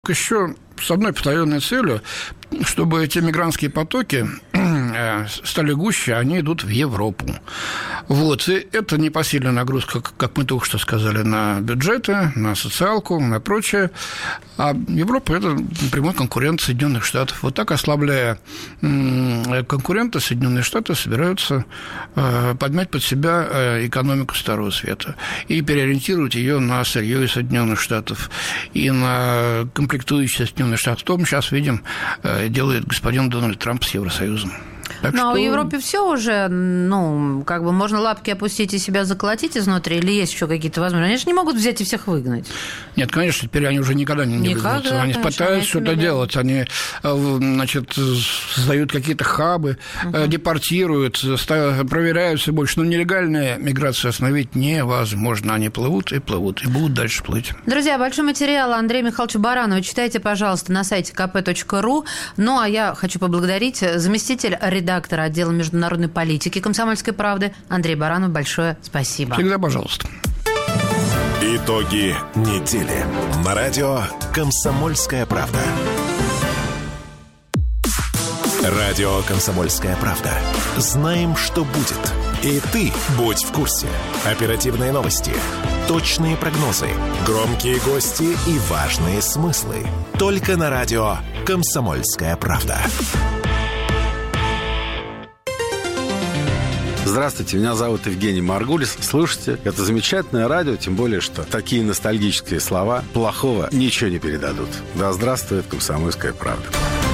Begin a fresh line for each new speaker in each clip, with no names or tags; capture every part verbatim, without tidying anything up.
Еще с одной постоянной целью, чтобы эти мигрантские потоки стали гуще, они идут в Европу. Вот. И это непосильная нагрузка, как мы только что сказали, на бюджеты, на социалку, на прочее. А Европа – это прямой конкурент Соединенных Штатов. Вот так, ослабляя конкурента, Соединенные Штаты собираются подмять под себя экономику Старого Света и переориентировать ее на сырье из Соединенных Штатов и на комплектующие Соединенных Штатов. В том сейчас видим, делает господин Дональд Трамп с Евросоюзом. Так
Но
что...
в Европе все уже, ну, как бы можно лапки опустить и себя заколотить изнутри, или есть еще какие-то возможности? Они же не могут взять и всех выгнать.
Нет, конечно, теперь они уже никогда не
Никогда,
выгнутся. Они
конечно,
пытаются что-то делать. Они, значит, создают какие-то хабы, угу. депортируют, проверяют все больше. Но нелегальная миграция остановить невозможно. Они плывут и плывут, и будут дальше плыть.
Друзья, большой материал Андрея Михайловича Баранова читайте, пожалуйста, на сайте ка пэ точка ру. Ну, а я хочу поблагодарить заместитель редактора редактора отдела международной политики «Комсомольской правды» Андрей Баранов. Большое спасибо.
Всегда пожалуйста.
Итоги недели. На радио «Комсомольская правда». Радио «Комсомольская правда». Знаем, что будет. И ты будь в курсе. Оперативные новости, точные прогнозы, громкие гости и важные смыслы. Только на радио «Комсомольская правда».
Здравствуйте, меня зовут Евгений Маргулис. Слушайте, это замечательное радио, тем более, что такие ностальгические слова плохого ничего не передадут. Да здравствует «Комсомольская правда».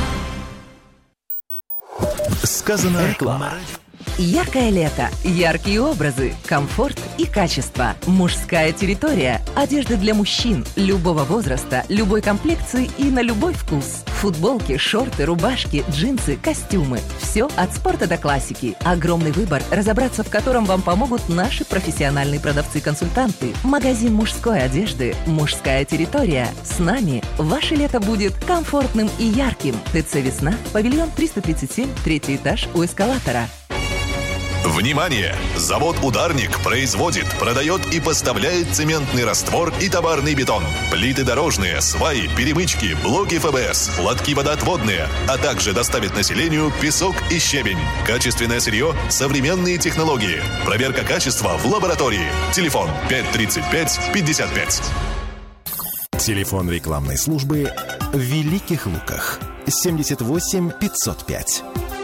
Сказано реклама.
Яркое лето, яркие образы, комфорт и качество. Мужская территория. Одежда для мужчин любого возраста, любой комплекции и на любой вкус. Футболки, шорты, рубашки, джинсы, костюмы. Все от спорта до классики. Огромный выбор, разобраться в котором вам помогут наши профессиональные продавцы-консультанты. Магазин мужской одежды «Мужская территория». С нами ваше лето будет комфортным и ярким. ТЦ «Весна», павильон триста тридцать семь, третий этаж у эскалатора.
Внимание! Завод «Ударник» производит, продает и поставляет цементный раствор и товарный бетон, плиты дорожные, сваи, перемычки, блоки эф бэ эс, лотки водоотводные, а также доставит населению песок и щебень. Качественное сырье, современные технологии. Проверка качества в лаборатории. Телефон пять тридцать пять пятьдесят пять.
Телефон рекламной службы в Великих Луках. семьдесят восемь пятьсот пять.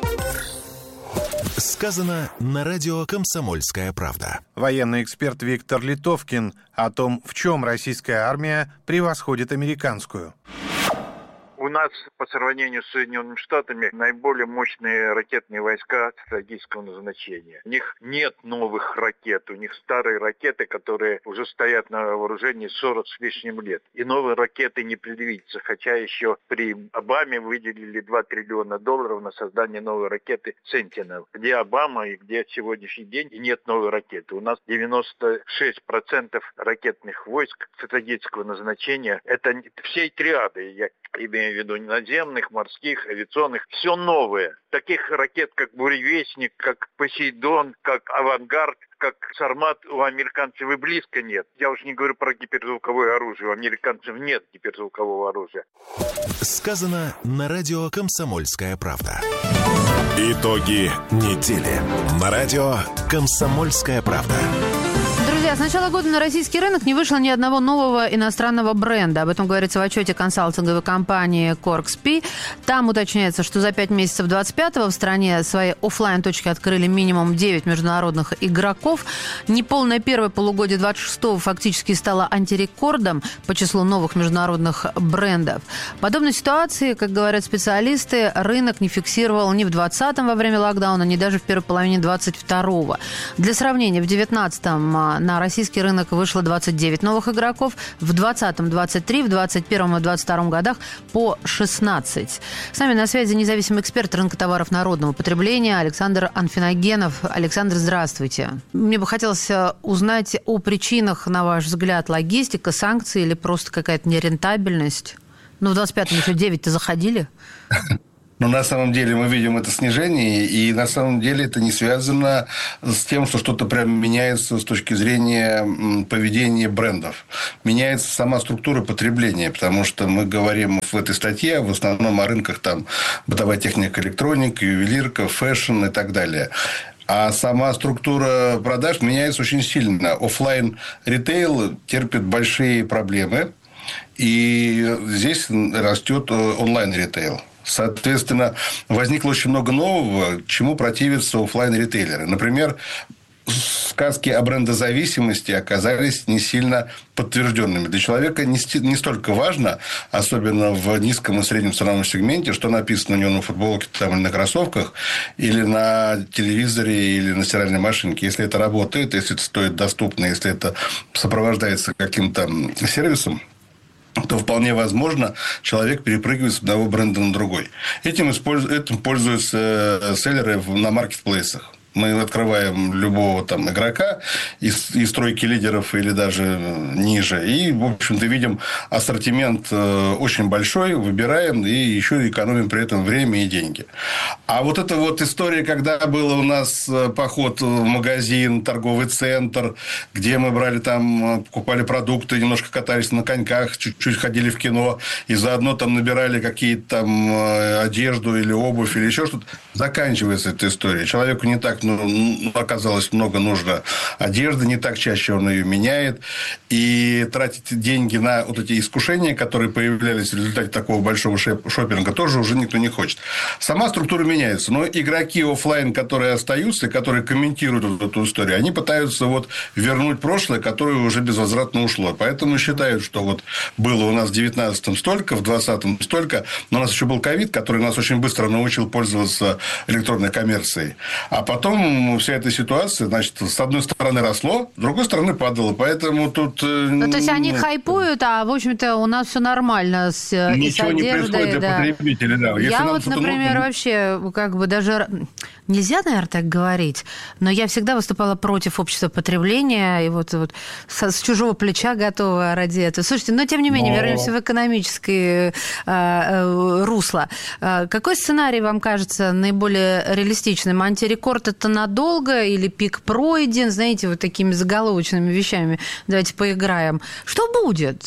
Сказано на радио «Комсомольская правда».
Военный эксперт Виктор Литовкин о том, в чем российская армия превосходит американскую.
У нас по сравнению с Соединенными Штатами наиболее мощные ракетные войска стратегического назначения. У них нет новых ракет, у них старые ракеты, которые уже стоят на вооружении сорок с лишним лет. И новые ракеты не предвидится, хотя еще при Обаме выделили два триллиона долларов на создание новой ракеты «Сентинел». Где Обама и где сегодняшний день, и нет новой ракеты. У нас девяносто шесть процентов ракетных войск стратегического назначения. Это всей триады, я имею в виду наземных, морских, авиационных, все новое. Таких ракет, как «Буревестник», как «Посейдон», как «Авангард», как «Сармат» у американцев и близко нет. Я уж не говорю про гиперзвуковое оружие. У американцев нет гиперзвукового оружия.
Сказано на радио «Комсомольская правда». Итоги недели. На радио «Комсомольская правда».
Друзья, с начала года на российский рынок не вышло ни одного нового иностранного бренда. Об этом говорится в отчете консалтинговой компании Коркспи. Там уточняется, что за пять месяцев двадцать пятого в стране свои офлайн-точки открыли минимум девять международных игроков. Неполное первое полугодие двадцать шестого фактически стало антирекордом по числу новых международных брендов. В подобной ситуации, как говорят специалисты, рынок не фиксировал ни в двадцатом во время локдауна, ни даже в первой половине двадцать второго. Для сравнения, в девятнадцатом на российский рынок вышло двадцать девять новых игроков, в двадцатом двадцать три, в двадцать первом и двадцать втором годах по шестнадцать. С нами на связи независимый эксперт рынка товаров народного потребления Александр Анфиногенов. Александр, здравствуйте. Мне бы хотелось узнать о причинах, на ваш взгляд, логистика, санкции или просто какая-то нерентабельность? Ну, в двадцать пятом еще девять-то заходили.
Но на самом деле мы видим это снижение, и на самом деле это не связано с тем, что что-то прям меняется с точки зрения поведения брендов. Меняется сама структура потребления, потому что мы говорим в этой статье в основном о рынках там бытовая техника, электроника, ювелирка, фэшн и так далее. А сама структура продаж меняется очень сильно. Оффлайн ритейл терпит большие проблемы, и здесь растет онлайн ритейл. Соответственно, возникло очень много нового, чему противятся оффлайн-ритейлеры. Например, сказки о брендозависимости оказались не сильно подтвержденными. Для человека не, не столько важно, особенно в низком и среднем ценовом сегменте, что написано у него на футболке там, или на кроссовках, или на телевизоре, или на стиральной машинке. Если это работает, если это стоит доступно, если это сопровождается каким-то сервисом, то вполне возможно, человек перепрыгивает с одного бренда на другой. Этим, использ... Этим пользуются селлеры на маркетплейсах. Мы открываем любого там игрока из, из тройки лидеров или даже ниже. И, в общем-то, видим ассортимент очень большой, выбираем и еще экономим при этом время и деньги. А вот эта вот история, когда был у нас поход в магазин, торговый центр, где мы брали там, покупали продукты, немножко катались на коньках, чуть-чуть ходили в кино и заодно там набирали какие-то там одежду или обувь или еще что-то, заканчивается эта история. Человеку не так ну, оказалось много нужно одежды, не так чаще он ее меняет. И тратить деньги на вот эти искушения, которые появлялись в результате такого большого шопинга, тоже уже никто не хочет. Сама структура меняется. Но игроки офлайн, которые остаются, которые комментируют вот эту историю, они пытаются вот вернуть прошлое, которое уже безвозвратно ушло. Поэтому считают, что вот было у нас в девятнадцатом столько, в двадцатом столько, но у нас еще был ковид, который нас очень быстро научил пользоваться электронной коммерцией. А потом вся эта ситуация, значит, с одной стороны росло, с другой стороны падало. Поэтому тут...
Ну, то есть, они хайпуют, а, в общем-то, у нас все нормально с, и с одеждой.
Ничего не происходит для
да.
потребителей, да. Если
я вот, например,
нужно...
вообще, как бы даже... Нельзя, наверное, так говорить, но я всегда выступала против общества потребления, и вот, вот с, с чужого плеча готова ради этого. Слушайте, но тем не менее, но... вернемся в экономическое э, русло. Какой сценарий вам кажется наиболее реалистичным? Антирекорд – это надолго или пик пройден? Знаете, вот такими заголовочными вещами. Давайте поиграем. Что будет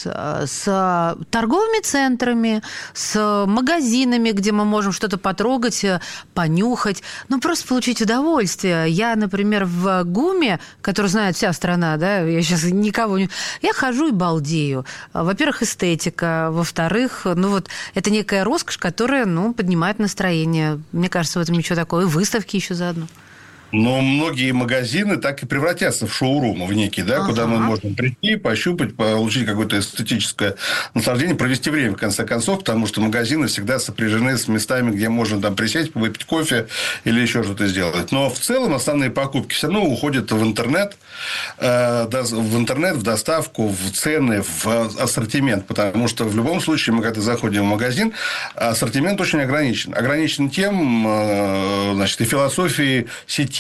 с торговыми центрами, с магазинами, где мы можем что-то потрогать, понюхать? Ну, просто получить удовольствие. Я, например, в ГУМе, который знает вся страна, да, я сейчас никого не... Я хожу и балдею. Во-первых, эстетика. Во-вторых, ну вот, это некая роскошь, которая, ну, поднимает настроение. Мне кажется, в этом ничего такого. И выставки еще заодно.
Но многие магазины так и превратятся в шоурумы, в некие, да, ага. куда мы можем прийти, пощупать, получить какое-то эстетическое наслаждение, провести время, в конце концов, потому что магазины всегда сопряжены с местами, где можно там присесть, выпить кофе или еще что-то сделать. Но в целом основные покупки все равно уходят в интернет, э, в интернет, в доставку, в цены, в ассортимент, потому что в любом случае мы, когда заходим в магазин, ассортимент очень ограничен. Ограничен тем, э, значит, и философией сети,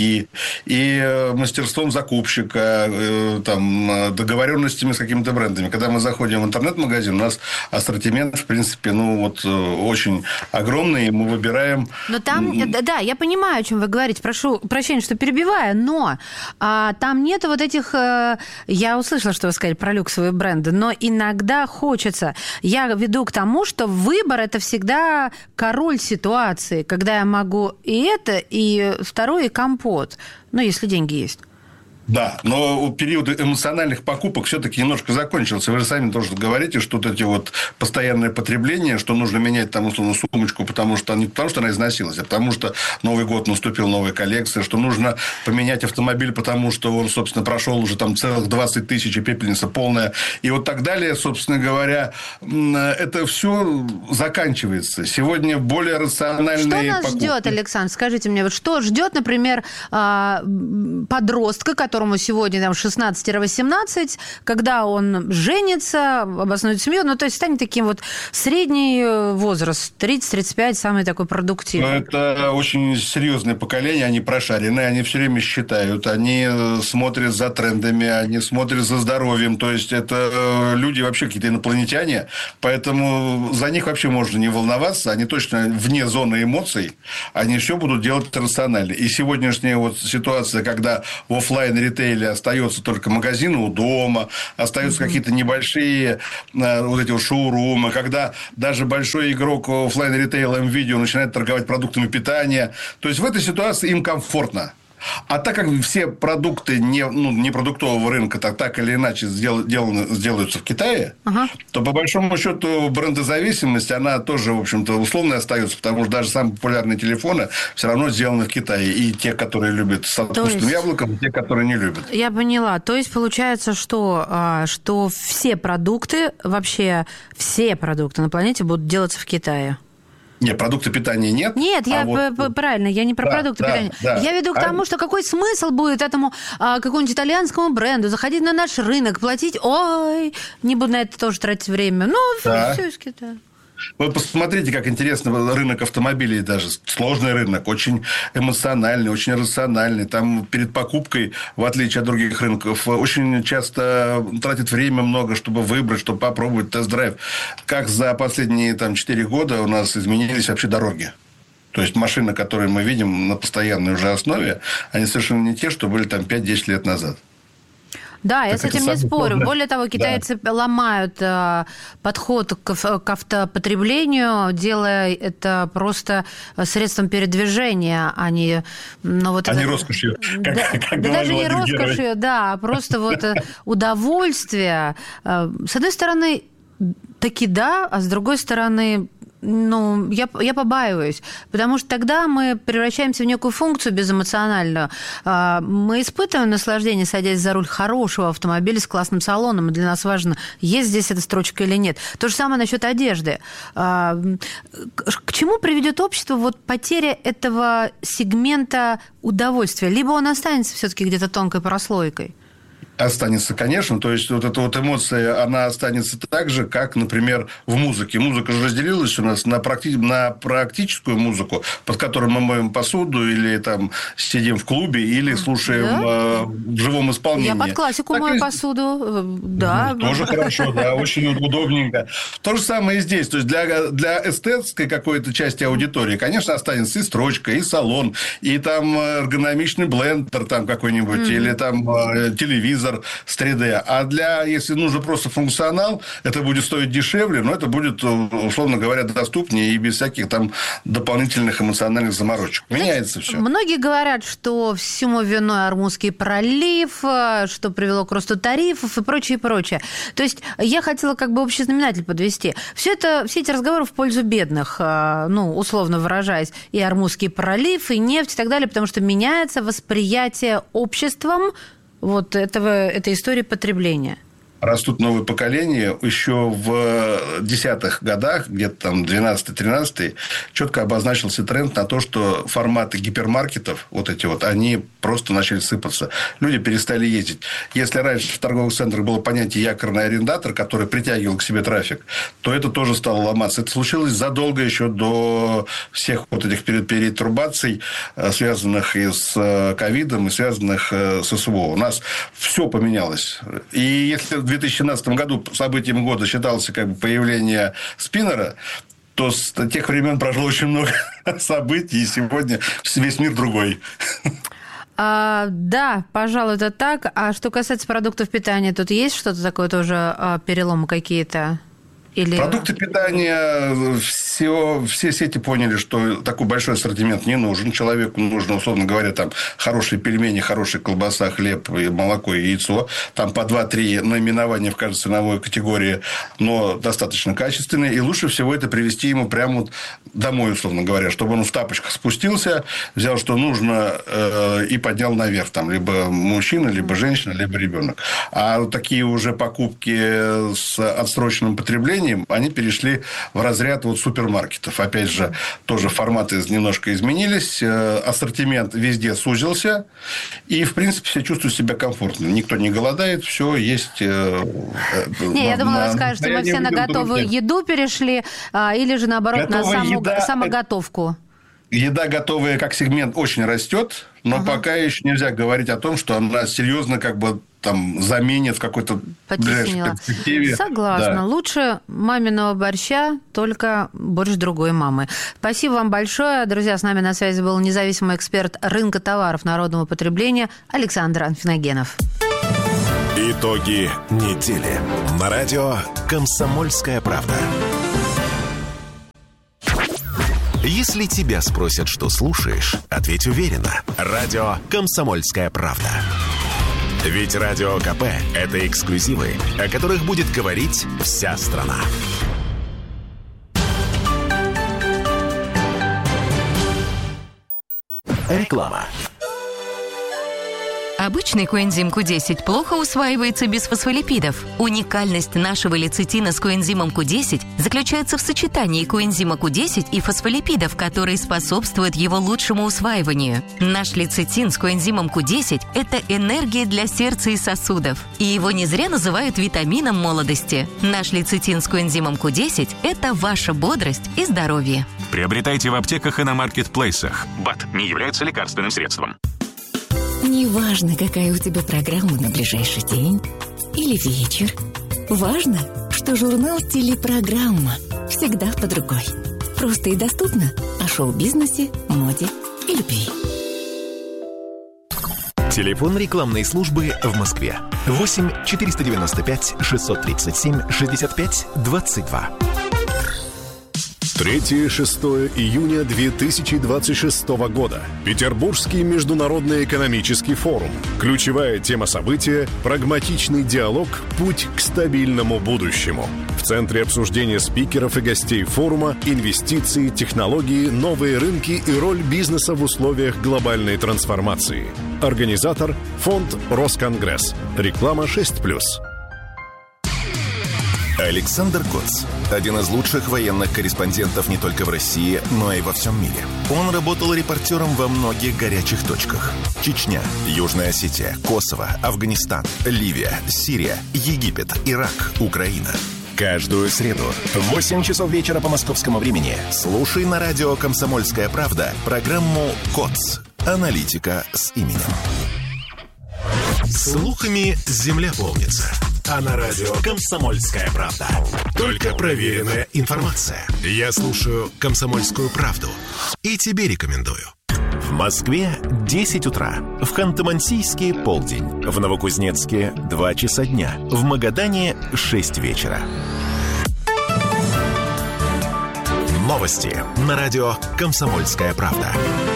и мастерством закупщика, там, договоренностями с какими-то брендами. Когда мы заходим в интернет-магазин, у нас ассортимент, в принципе, ну, вот, очень огромный, и мы выбираем...
Но там, да, я понимаю, о чем вы говорите, прошу прощения, что перебиваю, но а, там нет вот этих... А, я услышала, что вы сказали про люксовые бренды, но иногда хочется... Я веду к тому, что выбор – это всегда король ситуации, когда я могу и это, и второе, и компот. Ну, если деньги есть.
Да, но период эмоциональных покупок все-таки немножко закончился. Вы же сами тоже говорите, что вот эти вот постоянное потребление, что нужно менять там условно сумочку, потому что не потому что она износилась, а потому что Новый год наступил, новая коллекция, что нужно поменять автомобиль, потому что он, собственно, прошел уже там целых двадцать тысяч, и пепельница полная, и вот так далее, собственно говоря, это все заканчивается. Сегодня более рациональные покупки.
Что нас ждет, Александр? Скажите мне, вот что ждет, например, подростка, который которому сегодня там шестнадцать-восемнадцать, когда он женится, обоснует семью, ну, то есть станет таким вот средний возраст, тридцать-тридцать пять, самый такой продуктивный.
Ну, это очень серьезное поколение, они прошаренные, они все время считают, они смотрят за трендами, они смотрят за здоровьем, то есть это люди вообще какие-то инопланетяне, поэтому за них вообще можно не волноваться, они точно вне зоны эмоций, они все будут делать рационально. И сегодняшняя вот ситуация, когда в офлайн-ритейле остается только магазины у дома, остаются mm-hmm. какие-то небольшие вот эти вот шоурумы, когда даже большой игрок офлайн-ритейла МВидео начинает торговать продуктами питания, то есть в этой ситуации им комфортно. А так как все продукты не, ну, не продуктового рынка так, так или иначе сдел, деланы, сделаются в Китае, ага. то, по большому счету, брендозависимость, она тоже, в общем-то, условно остается, потому что даже самые популярные телефоны все равно сделаны в Китае. И те, которые любят с вкусным есть... яблоком, и те, которые не любят.
Я поняла. То есть, получается, что, что все продукты, вообще все продукты на планете будут делаться в Китае?
Нет, продукты питания нет.
Нет, я
а вот...
правильно, я не про да, продукты да, питания. Да. Я веду к тому, что какой смысл будет этому а, какому-нибудь итальянскому бренду заходить на наш рынок, платить, ой, не буду на это тоже тратить время. Ну, да. все из Китая.
Вы посмотрите, как интересно рынок автомобилей даже. Сложный рынок, очень эмоциональный, очень рациональный. Там перед покупкой, в отличие от других рынков, очень часто тратит время много, чтобы выбрать, чтобы попробовать тест-драйв. Как за последние там, четыре года у нас изменились вообще дороги. То есть, машины, которые мы видим на постоянной уже основе, они совершенно не те, что были там пять-десять лет назад.
Да, так я с этим не спорю. Сложно. Более того, китайцы да. ломают э, подход к, к автопотреблению, делая это просто средством передвижения, а не... Ну, вот
а
это...
не роскошью.
Да,
как, как
да даже не роскошью, да, а просто вот удовольствие. С одной стороны, таки да, а с другой стороны... Ну, я, я побаиваюсь, потому что тогда мы превращаемся в некую функцию безэмоциональную. Мы испытываем наслаждение, садясь за руль хорошего автомобиля с классным салоном, и для нас важно, есть здесь эта строчка или нет. То же самое насчет одежды. К чему приведет общество вот потеря этого сегмента удовольствия? Либо он останется все-таки где-то тонкой прослойкой?
Останется, конечно. То есть, вот эта вот эмоция, она останется так же, как, например, в музыке. Музыка же разделилась у нас на, практи... на практическую музыку, под которой мы моем посуду или там сидим в клубе, или слушаем да? в живом исполнении.
Я под классику так мою и... посуду, да.
Тоже хорошо, да, очень удобненько. То же самое и здесь. То есть, для, для эстетской какой-то части аудитории, конечно, останется и строчка, и салон, и там эргономичный блендер там какой-нибудь, mm-hmm. или там телевизор с три дэ. А для, если нужен просто функционал, это будет стоить дешевле, но это будет, условно говоря, доступнее и без всяких там дополнительных эмоциональных заморочек. Меняется все.
Многие говорят, что всему виной Ормузский пролив, что привело к росту тарифов и прочее, прочее. То есть, я хотела как бы общий знаменатель подвести. Все это, все эти разговоры в пользу бедных, ну, условно выражаясь, и Ормузский пролив, и нефть и так далее, потому что меняется восприятие обществом вот этого, этой истории потребления.
Растут новые поколения. Еще в десятых годах, где-то там двенадцатый-тринадцатый, четко обозначился тренд на то, что форматы гипермаркетов, вот эти вот, они просто начали сыпаться. Люди перестали ездить. Если раньше в торговых центрах было понятие якорный арендатор, который притягивал к себе трафик, то это тоже стало ломаться. Это случилось задолго еще до всех вот этих перетрубаций, связанных и с ковидом, и связанных с СВО. У нас все поменялось. И если в две тысячи семнадцатом году событием года считался как бы появление спиннера, то с тех времен прошло очень много событий, и сегодня весь мир другой.
А, да, пожалуй, это так. А что касается продуктов питания, тут есть что-то такое тоже, а, переломы какие-то? Или... Продукты
питания, все, все сети поняли, что такой большой ассортимент не нужен. Человеку нужно, условно говоря, там хорошие пельмени, хорошая колбаса, хлеб, молоко и яйцо. Там по два-три наименования в каждой ценовой категории, но достаточно качественные. И лучше всего это привезти ему прямо домой, условно говоря, чтобы он в тапочках спустился, взял, что нужно, э, и поднял наверх. Там либо мужчина, либо женщина, либо ребенок. А такие уже покупки с отсроченным потреблением, потреблением, они перешли в разряд вот супермаркетов. Опять же, тоже форматы немножко изменились, ассортимент везде сузился, и, в принципе, все чувствуют себя комфортно. Никто не голодает, все есть.
Не, на, я думала, вы скажете, что мы все на готовую еду перешли, или же, наоборот, Готовая на саму, самоготовку.
Еда готовая как сегмент очень растет, но ага. пока еще нельзя говорить о том, что она серьезно как бы там заменит в какой-то ближайшей перспективе.
Согласна.
Да.
Лучше маминого борща, только борщ другой мамы. Спасибо вам большое. Друзья, с нами на связи был независимый эксперт рынка товаров народного потребления Александр Анфиногенов.
Итоги недели. На радио «Комсомольская правда». Если тебя спросят, что слушаешь, ответь уверенно. Радио «Комсомольская правда». Ведь Радио КП – это эксклюзивы, о которых будет говорить вся страна. Реклама.
Обычный коэнзим ку десять плохо усваивается без фосфолипидов. Уникальность нашего лецитина с коэнзимом ку десять заключается в сочетании коэнзима ку десять и фосфолипидов, которые способствуют его лучшему усваиванию. Наш лецитин с коэнзимом ку десять – это энергия для сердца и сосудов. И его не зря называют витамином молодости. Наш лецитин с коэнзимом ку десять – это ваша бодрость и здоровье.
Приобретайте в аптеках и на маркетплейсах. БАД не является лекарственным средством.
Неважно, какая у тебя программа на ближайший день или вечер. Важно, что журнал «Телепрограмма» всегда под рукой. Просто и доступно о шоу-бизнесе, моде и любви.
Телефон рекламной службы в Москве. восемь четыреста девяносто пять шестьсот тридцать семь шестьдесят пять двадцать два.
третьего-шестого июня две тысячи двадцать шестого года. Петербургский международный экономический форум. Ключевая тема события – прагматичный диалог «Путь к стабильному будущему». В центре обсуждения спикеров и гостей форума инвестиции, технологии, новые рынки и роль бизнеса в условиях глобальной трансформации. Организатор – фонд «Росконгресс». Реклама шесть плюс.
Александр Коц – один из лучших военных корреспондентов не только в России, но и во всем мире. Он работал репортером во многих горячих точках. Чечня, Южная Осетия, Косово, Афганистан, Ливия, Сирия, Египет, Ирак, Украина. Каждую среду в восемь часов вечера по московскому времени слушай на радио «Комсомольская правда» программу «Коц. Аналитика с именем». Слухами земля полнится. А на радио «Комсомольская правда» только проверенная информация. Я слушаю «Комсомольскую правду» и тебе рекомендую. В Москве десять утра, в Ханты-Мансийске полдень, в Новокузнецке два часа дня, в Магадане шесть вечера. Новости на радио «Комсомольская правда».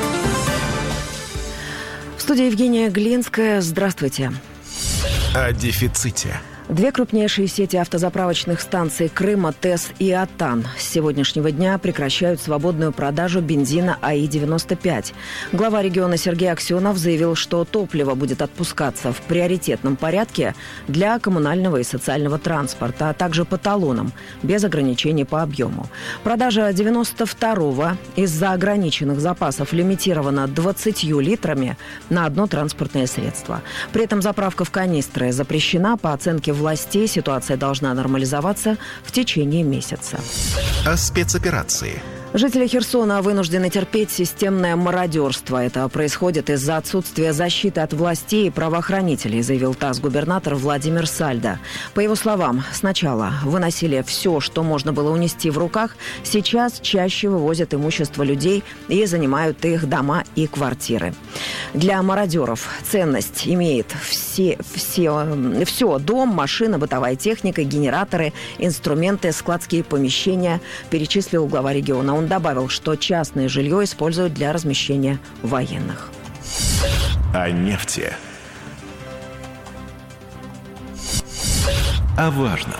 В студии Евгения Глинская. Здравствуйте.
О дефиците.
Две крупнейшие сети автозаправочных станций Крыма, ТЭС и Атан с сегодняшнего дня прекращают свободную продажу бензина АИ девяносто пять. Глава региона Сергей Аксенов заявил, что топливо будет отпускаться в приоритетном порядке для коммунального и социального транспорта, а также по талонам, без ограничений по объему. Продажа девяносто второго из-за ограниченных запасов лимитирована двадцатью литрами на одно транспортное средство. При этом заправка в канистры запрещена. По оценке властей ситуация должна нормализоваться в течение месяца.
О спецоперации.
Жители Херсона вынуждены терпеть системное мародерство. Это происходит из-за отсутствия защиты от властей и правоохранителей, заявил ТАСС-губернатор Владимир Сальдо. По его словам, сначала выносили все, что можно было унести в руках, сейчас чаще вывозят имущество людей и занимают их дома и квартиры. Для мародеров ценность имеет все, все, все дом, машина, бытовая техника, генераторы, инструменты, складские помещения, перечислил глава региона. Он добавил, что частное жилье используют для размещения военных.
О нефти. О важном.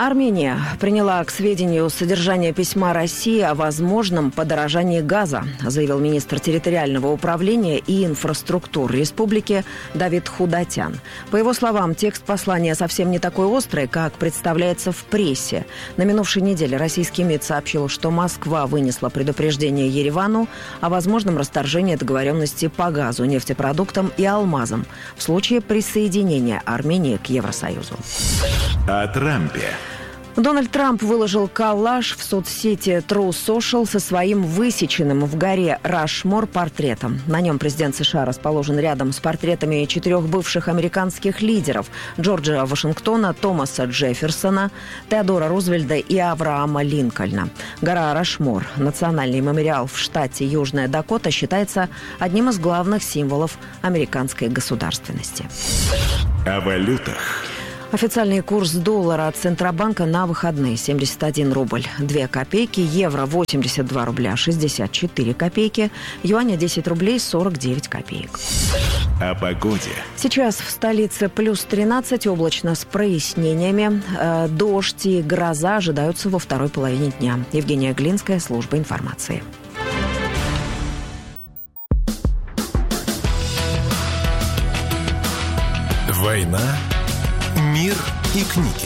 Армения приняла к сведению содержание письма России о возможном подорожании газа, заявил министр территориального управления и инфраструктуры республики Давид Худатян. По его словам, текст послания совсем не такой острый, как представляется в прессе. На минувшей неделе российский МИД сообщил, что Москва вынесла предупреждение Еревану о возможном расторжении договоренности по газу, нефтепродуктам и алмазам в случае присоединения Армении к Евросоюзу.
О Трампе.
Дональд Трамп выложил коллаж в соцсети True Social со своим высеченным в горе Рашмор портретом. На нем президент США расположен рядом с портретами четырех бывших американских лидеров – Джорджа Вашингтона, Томаса Джефферсона, Теодора Рузвельта и Авраама Линкольна. Гора Рашмор, национальный мемориал в штате Южная Дакота, считается одним из главных символов американской государственности.
О валютах.
Официальный курс доллара от Центробанка на выходные – семьдесят один рубль две копейки, евро – восемьдесят два рубля шестьдесят четыре копейки, юаня – десять рублей сорок девять копеек.
О погоде.
Сейчас в столице плюс тринадцать, облачно с прояснениями. Э, дождь и гроза ожидаются во второй половине дня. Евгения Глинская, служба информации.
Война. Мир и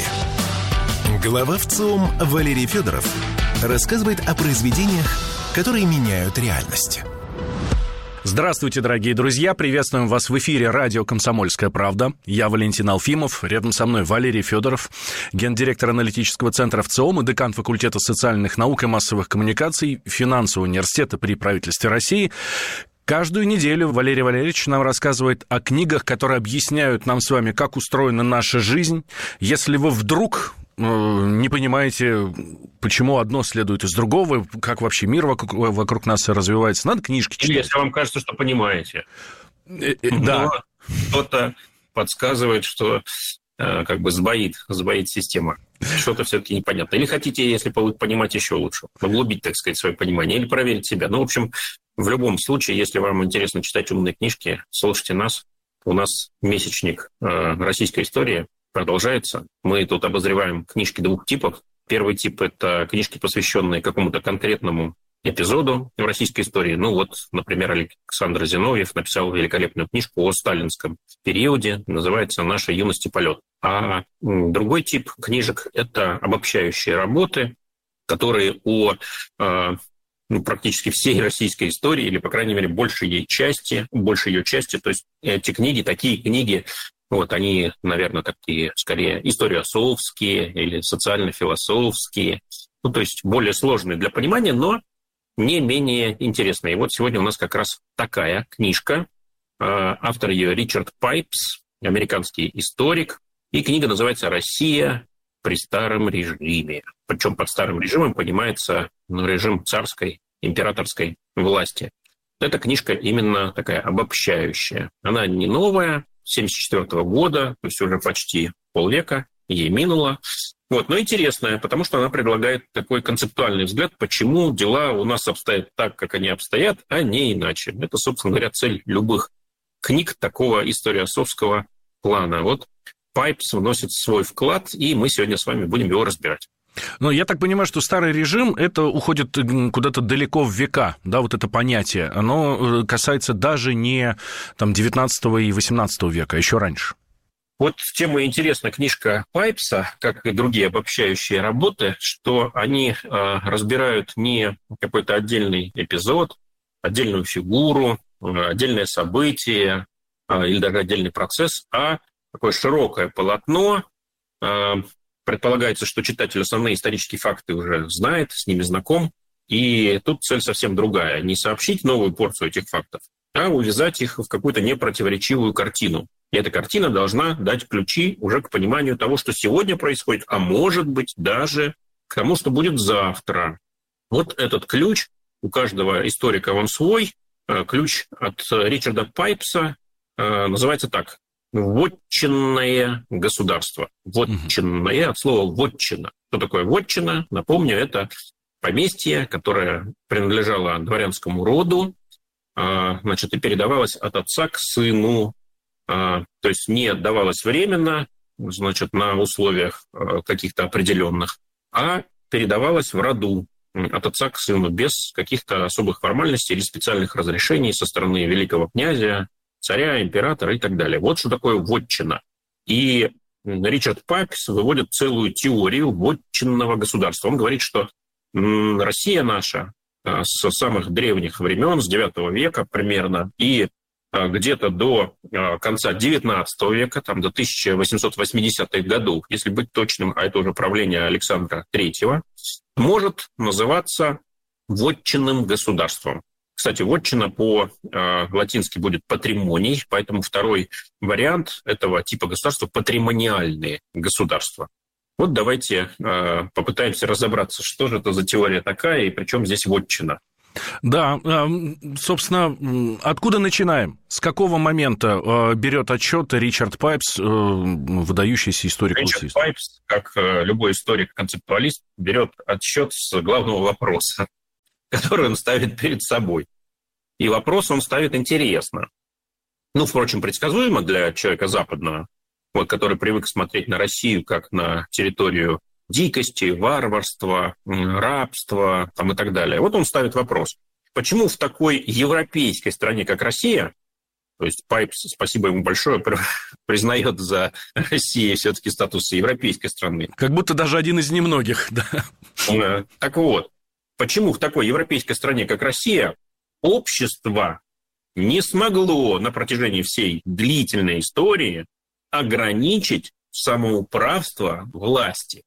книги. Глава ВЦИОМ Валерий Федоров рассказывает о произведениях, которые меняют реальность.
Здравствуйте, дорогие друзья. Приветствуем вас в эфире радио «Комсомольская правда». Я Валентин Алфимов. Рядом со мной Валерий Федоров, гендиректор аналитического центра ВЦИОМ и декан факультета социальных наук и массовых коммуникаций Финансового университета при правительстве России. Каждую неделю Валерий Валерьевич нам рассказывает о книгах, которые объясняют нам с вами, как устроена наша жизнь. Если вы вдруг э, не понимаете, почему одно следует из другого, как вообще мир вокруг, вокруг нас развивается, надо книжки читать.
Или если вам кажется, что понимаете.
Э, э, да.
Кто-то подсказывает, что э, как бы сбоит, сбоит система. Что-то все-таки непонятно. Или хотите, если понимать еще лучше, углубить, так сказать, свое понимание, или проверить себя. Ну, в общем, в любом случае, если вам интересно читать умные книжки, слушайте нас. У нас месячник э, российской истории продолжается. Мы тут обозреваем книжки двух типов. Первый тип – это книжки, посвященные какому-то конкретному эпизоду в российской истории. Ну вот, например, Александр Зиновьев написал великолепную книжку о сталинском периоде. Называется «Наша юность и полет». А другой тип книжек – это обобщающие работы, которые о э, ну, практически всей российской истории, или, по крайней мере, большей ее части, большей ее части. То есть эти книги, такие книги, вот они, наверное, такие, скорее, историософские или социально-философские, ну, то есть более сложные для понимания, но не менее интересные. И вот сегодня у нас как раз такая книжка. Автор ее Ричард Пайпс, американский историк. И книга называется «Россия при старом режиме». Причем под старым режимом понимается ну, режим царской, императорской власти. Эта книжка именно такая обобщающая. Она не новая, семьдесят четвёртого года, то есть уже почти полвека ей минуло. Вот, но интересная, потому что она предлагает такой концептуальный взгляд, почему дела у нас обстоят так, как они обстоят, а не иначе. Это, собственно говоря, цель любых книг такого историософского плана. Вот Пайпс вносит свой вклад, и мы сегодня с вами будем его разбирать.
Но я так понимаю, что старый режим, это уходит куда-то далеко в века, да, вот это понятие. Оно касается даже не там, девятнадцатого и восемнадцатого века, а еще раньше.
Вот тем и интересна книжка Пайпса, как и другие обобщающие работы, что они э, разбирают не какой-то отдельный эпизод, отдельную фигуру, э, отдельное событие э, или даже отдельный процесс, а такое широкое полотно. Э, предполагается, что читатель основные исторические факты уже знает, с ними знаком, и тут цель совсем другая. Не сообщить новую порцию этих фактов, а увязать их в какую-то непротиворечивую картину. И эта картина должна дать ключи уже к пониманию того, что сегодня происходит, а может быть даже к тому, что будет завтра. Вот этот ключ, у каждого историка он свой, ключ от Ричарда Пайпса называется так: «Вотчинное государство». Вотчинное от слова «вотчина». Что такое вотчина? Напомню, это поместье, которое принадлежало дворянскому роду, значит, и передавалось от отца к сыну. То есть не отдавалось временно, значит, на условиях каких-то определенных, а передавалась в роду от отца к сыну без каких-то особых формальностей или специальных разрешений со стороны великого князя, царя, императора и так далее. Вот что такое вотчина. И Ричард Пайпс выводит целую теорию вотчинного государства. Он говорит, что Россия наша с самых древних времен, с девятого века примерно, и где-то до конца девятнадцатого века, там, до тысяча восемьсот восьмидесятых годов, если быть точным, а это уже правление Александра Третьего, может называться вотчинным государством. Кстати, вотчина по-латински будет патримоний, поэтому второй вариант этого типа государства – патримониальные государства. Вот давайте попытаемся разобраться, что же это за теория такая и при чем здесь вотчина.
Да, собственно, откуда начинаем? С какого момента берет отчет Ричард Пайпс, выдающийся историк-русист?
Ричард Пайпс, как любой историк-концептуалист, берет отсчет с главного вопроса, который он ставит перед собой. И вопрос он ставит интересно. Ну, впрочем, предсказуемо для человека западного, вот, который привык смотреть на Россию как на территорию дикости, варварства, рабства там, и так далее. Вот он ставит вопрос. Почему в такой европейской стране, как Россия, то есть Пайпс, спасибо ему большое, признает за Россией все-таки статус европейской страны.
Как будто даже один из немногих, да.
Так вот, почему в такой европейской стране, как Россия, общество не смогло на протяжении всей длительной истории ограничить самоуправство власти?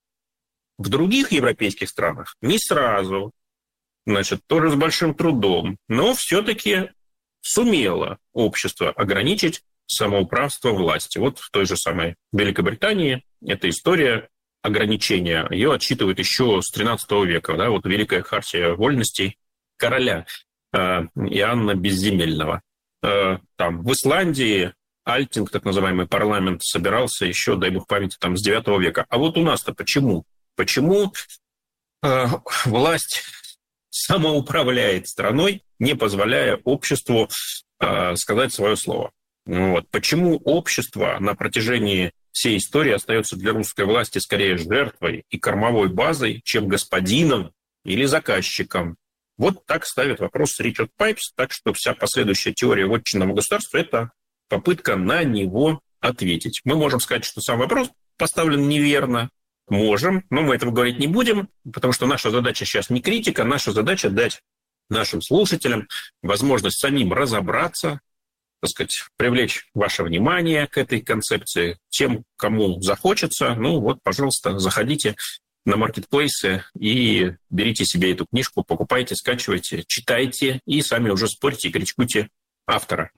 В других европейских странах не сразу, значит, тоже с большим трудом, но все-таки сумело общество ограничить самоуправство власти. Вот в той же самой Великобритании эта история ограничения, ее отсчитывают еще с тринадцатого века, да, вот Великая хартия вольностей короля э, Иоанна Безземельного. Э, там в Исландии Альтинг, так называемый парламент, собирался еще, дай бог памяти, там с девятого века. А вот у нас-то почему? Почему э, власть самоуправляет страной, не позволяя обществу э, сказать свое слово? Вот. Почему общество на протяжении всей истории остается для русской власти скорее жертвой и кормовой базой, чем господином или заказчиком? Вот так ставит вопрос Ричард Пайпс, так что вся последующая теория вотчинного государства – это попытка на него ответить. Мы можем сказать, что сам вопрос поставлен неверно. Можем, но мы этого говорить не будем, потому что наша задача сейчас не критика, наша задача дать нашим слушателям возможность самим разобраться, так сказать, привлечь ваше внимание к этой концепции. Тем, кому захочется, ну вот, пожалуйста, заходите на маркетплейсы и берите себе эту книжку, покупайте, скачивайте, читайте и сами уже спорьте и критикуйте автора.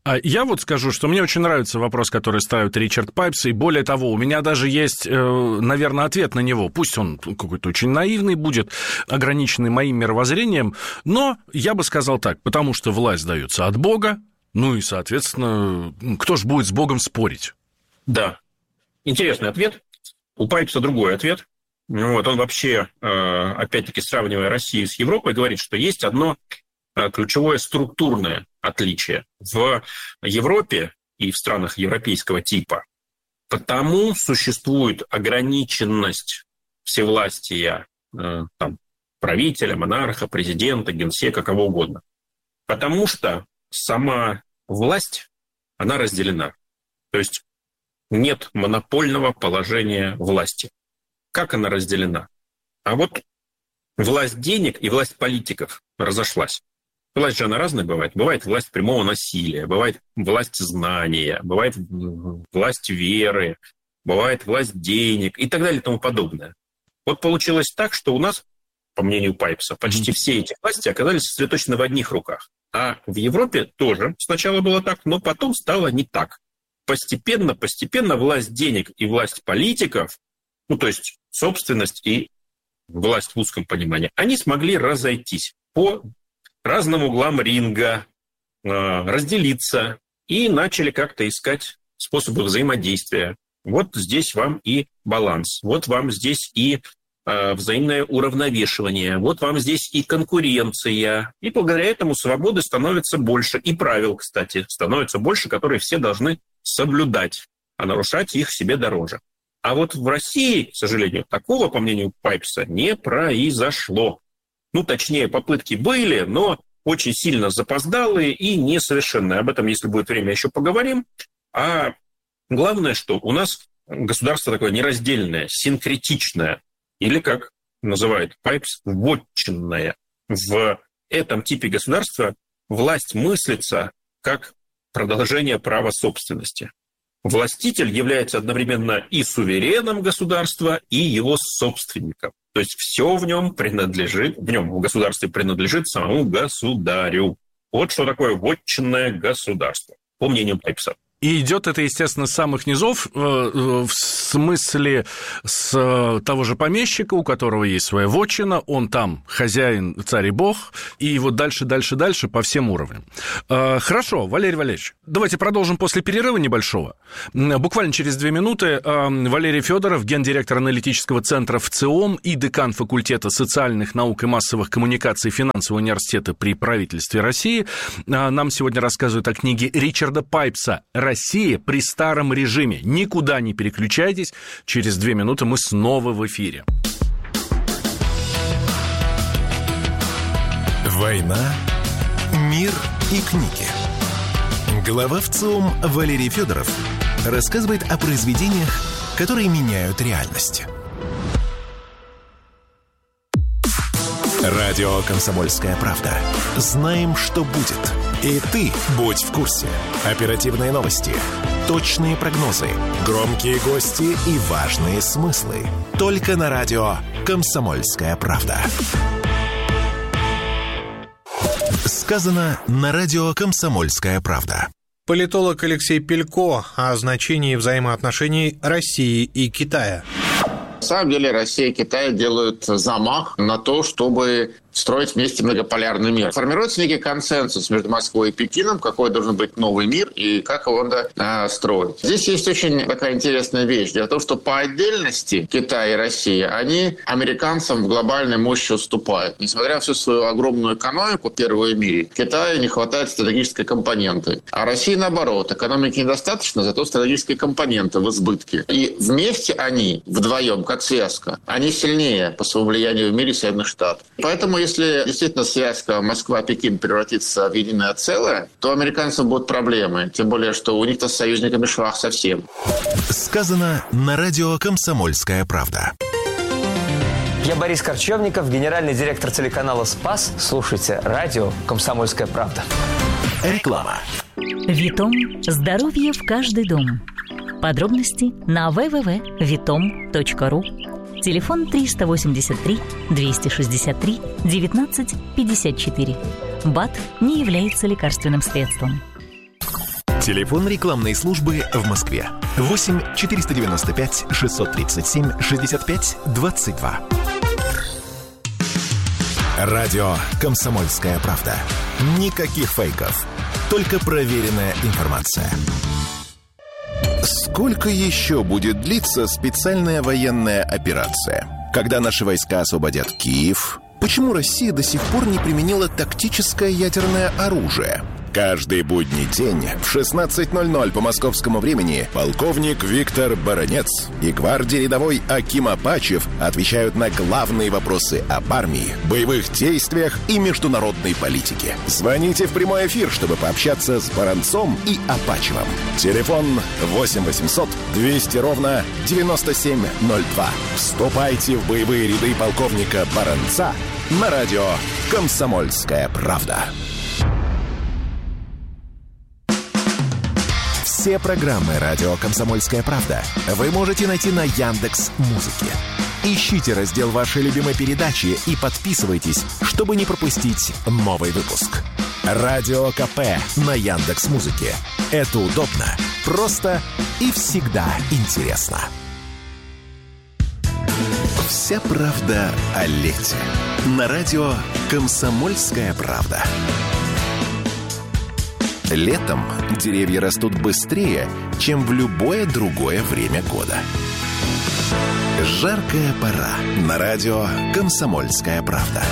Я вот скажу, что мне очень нравится вопрос, который ставит Ричард Пайпс, и более того, у меня даже есть, наверное, ответ на него. Пусть он какой-то очень наивный будет, ограниченный моим мировоззрением, но я бы сказал так, потому что власть дается от Бога, ну и, соответственно, кто ж будет с Богом спорить?
Да. Интересный ответ. У Пайпса другой ответ. Вот он вообще, опять-таки, сравнивая Россию с Европой, говорит, что есть одно ключевое структурное отличие. В Европе и в странах европейского типа потому существует ограниченность всевластия там, правителя, монарха, президента, генсека, кого угодно. Потому что сама власть, она разделена. То есть нет монопольного положения власти. Как она разделена? А вот власть денег и власть политиков разошлась. Власть же она разная бывает. Бывает власть прямого насилия, бывает власть знания, бывает власть веры, бывает власть денег и так далее и тому подобное. Вот получилось так, что у нас, по мнению Пайпса, почти все эти власти оказались сосредоточены в одних руках. А в Европе тоже сначала было так, но потом стало не так. Постепенно, постепенно власть денег и власть политиков, ну то есть собственность и власть в узком понимании, они смогли разойтись по разным углам ринга, разделиться и начали как-то искать способы взаимодействия. Вот здесь вам и баланс, вот вам здесь и взаимное уравновешивание, вот вам здесь и конкуренция. И благодаря этому свободы становится больше, и правил, кстати, становится больше, которые все должны соблюдать. а нарушать их себе дороже. А вот в России, к сожалению, такого, по мнению Пайпса, не произошло. Ну, точнее, попытки были, но очень сильно запоздалые и несовершенные. Об этом, если будет время, еще поговорим. А главное, что у нас государство такое нераздельное, синкретичное, или, как называет Пайпс, вотчинное. В этом типе государства власть мыслится как продолжение права собственности. Властитель является одновременно и сувереном государства, и его собственником. То есть все в нем принадлежит, в нем, в государстве принадлежит самому государю. Вот что такое вотчинное государство, по мнению Пайпса.
И идет это, естественно, с самых низов, в смысле с того же помещика, у которого есть своя вотчина, он там хозяин, царь и бог, и вот дальше, дальше, дальше по всем уровням. Хорошо, Валерий Валерьевич, давайте продолжим после перерыва небольшого. Буквально через две минуты Валерий Федоров, гендиректор аналитического центра ВЦИОМ и декан факультета социальных наук и массовых коммуникаций финансового университета при правительстве России, нам сегодня рассказывает о книге Ричарда Пайпса «Россия при старом режиме». Никуда не переключайтесь. Через две минуты мы снова в эфире.
Война, мир и книги. Глава ВЦИОМ Валерий Федоров рассказывает о произведениях, которые меняют реальность. Радио «Комсомольская правда». Знаем, что будет. И ты будь в курсе. Оперативные новости, точные прогнозы, громкие гости и важные смыслы. Только на радио «Комсомольская правда». Сказано на радио «Комсомольская правда».
Политолог Алексей Пелько о значении взаимоотношений России и Китая.
На самом деле Россия и Китай делают замах на то, чтобы строить вместе многополярный мир. Формируется некий консенсус между Москвой и Пекином, какой должен быть новый мир и как его надо а, строить. Здесь есть очень такая интересная вещь. Дело в том, что по отдельности Китай и Россия, они американцам в глобальной мощи уступают. Несмотря на всю свою огромную экономику, первую в мире, Китаю не хватает стратегической компоненты. А России наоборот. Экономики недостаточно, зато стратегические компоненты в избытке. И вместе они, вдвоем, как связка, они сильнее по своему влиянию в мире Соединенных Штатов. Поэтому если действительно связка Москва-Пекин превратится в единое целое, то американцам будут проблемы. Тем более, что у них-то с союзниками швах совсем.
Сказано на радио «Комсомольская правда».
Я Борис Корчевников, генеральный директор телеканала «Спас». Слушайте радио «Комсомольская правда».
Реклама.
Витом. Здоровье в каждый дом. Подробности на дабл ю дабл ю дабл ю точка витом точка ру. Телефон триста восемьдесят три двести шестьдесят три девятнадцать пятьдесят четыре. БАД не является лекарственным средством.
Телефон рекламной службы в Москве. восемь четыреста девяносто пять шестьсот тридцать семь шестьдесят пять двадцать два. Радио «Комсомольская правда». Никаких фейков. Только проверенная информация. Сколько еще будет длиться специальная военная операция? Когда наши войска освободят Киев? Почему Россия до сих пор не применила тактическое ядерное оружие? Каждый будний день в шестнадцать ноль ноль по московскому времени полковник Виктор Баранец и гвардии рядовой Аким Апачев отвечают на главные вопросы об армии, боевых действиях и международной политике. Звоните в прямой эфир, чтобы пообщаться с Баранцом и Апачевым. Телефон восемь восемьсот двести ровно девяносто семь ноль два. Вступайте в боевые ряды полковника Баранца на радио «Комсомольская правда». Все программы радио «Комсомольская правда» вы можете найти на Яндекс.Музыке. Ищите раздел вашей любимой передачи и подписывайтесь, чтобы не пропустить новый выпуск. Радио КП на Яндекс.Музыке. Это удобно, просто и всегда интересно. Вся правда о лете. На радио «Комсомольская правда». Летом деревья растут быстрее, чем в любое другое время года. Жаркая пора. На радио «Комсомольская правда».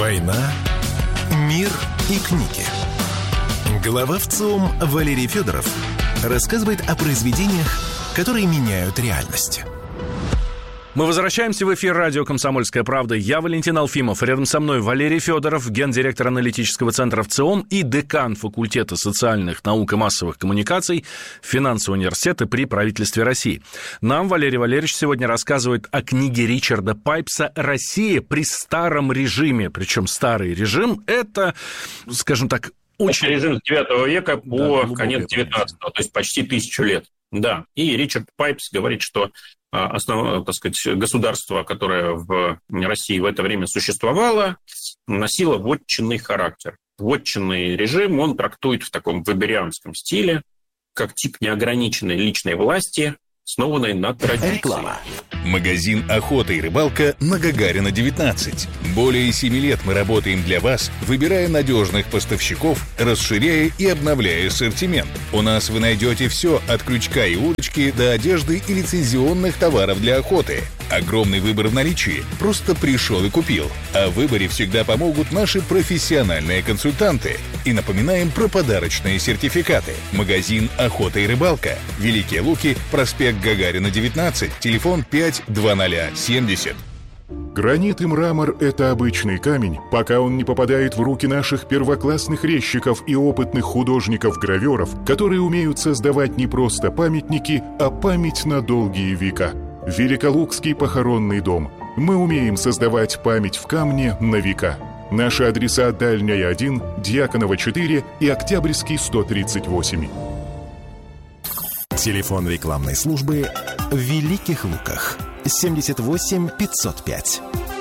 Война, мир и книги. Глава ВЦИОМ Валерий Федоров рассказывает о произведениях, которые меняют реальность.
Мы возвращаемся в эфир радио «Комсомольская правда». Я Валентин Алфимов. Рядом со мной Валерий Федоров, гендиректор аналитического центра ВЦИОМ и декан факультета социальных наук и массовых коммуникаций Финансового университета при правительстве России. Нам Валерий Валерьевич сегодня рассказывает о книге Ричарда Пайпса «Россия при старом режиме». Причем старый режим – это, скажем так, очень...
Это режим с девятого века по
да,
конец девятнадцатого, то есть почти тысячу лет. Да, и Ричард Пайпс говорит, что основное, так сказать, государство, которое в России в это время существовало, носило вотчинный характер. Вотчинный режим он трактует в таком веберианском стиле, как тип неограниченной личной власти, основанной на традиции.
Реклама. Магазин «Охота и рыбалка» на Гагарина, девятнадцать. Более семи лет мы работаем для вас, выбирая надежных поставщиков, расширяя и обновляя ассортимент. У нас вы найдете все от крючка и удочки до одежды и лицензионных товаров для охоты. Огромный выбор в наличии. Просто пришел и купил. А в выборе всегда помогут наши профессиональные консультанты. И напоминаем про подарочные сертификаты. Магазин «Охота и рыбалка». Великие Луки, проспект Гагарина, девятнадцать, телефон пять два ноль семьдесят.
Гранит и мрамор – это обычный камень, пока он не попадает в руки наших первоклассных резчиков и опытных художников-гравёров, которые умеют создавать не просто памятники, а память на долгие века. Великолукский похоронный дом. Мы умеем создавать память в камне на века. Наши адреса: Дальняя один, Дьяконова четыре и Октябрьский сто тридцать восемь.
Телефон рекламной службы в Великих Луках. семьдесят восемь пятьсот пять.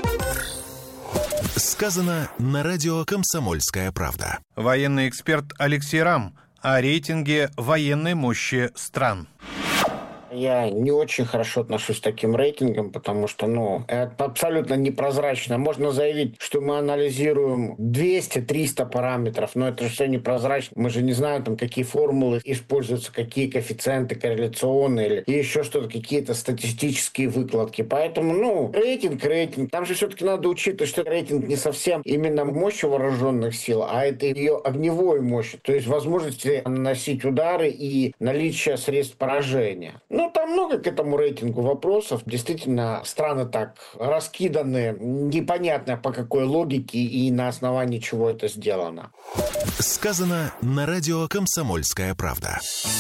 Сказано на радио «Комсомольская правда».
Военный эксперт Алексей Рам о рейтинге военной мощи стран.
Я не очень хорошо отношусь к таким рейтингам, потому что, ну, это абсолютно непрозрачно. Можно заявить, что мы анализируем двести-триста параметров, но это же все непрозрачно. Мы же не знаем, там, какие формулы используются, какие коэффициенты корреляционные или еще что-то, какие-то статистические выкладки. Поэтому, ну, рейтинг, рейтинг. Там же все-таки надо учитывать, что рейтинг не совсем именно мощь вооруженных сил, а это ее огневой мощь, то есть возможности наносить удары и наличие средств поражения. Ну, там много к этому рейтингу вопросов. Действительно, страны так раскиданы, непонятно по какой логике и на основании чего это сделано.
Сказано на радио «Комсомольская правда».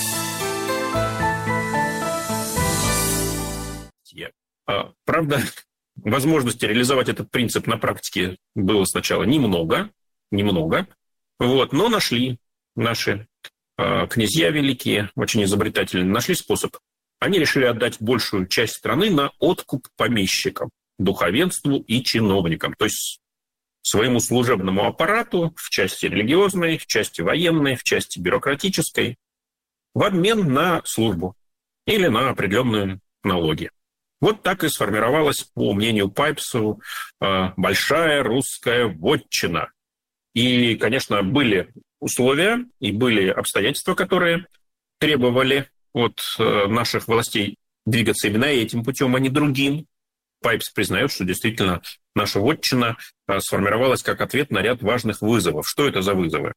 Правда, возможности реализовать этот принцип на практике было сначала немного, немного, вот, но нашли наши э, князья великие, очень изобретательные, нашли способ. Они решили отдать большую часть страны на откуп помещикам, духовенству и чиновникам, то есть своему служебному аппарату в части религиозной, в части военной, в части бюрократической, в обмен на службу или на определенные налоги. Вот так и сформировалась, по мнению Пайпсу, большая русская вотчина. И, конечно, были условия и были обстоятельства, которые требовали от наших властей двигаться именно этим путем, а не другим. Пайпс признает, что действительно наша вотчина сформировалась как ответ на ряд важных вызовов. Что это за вызовы?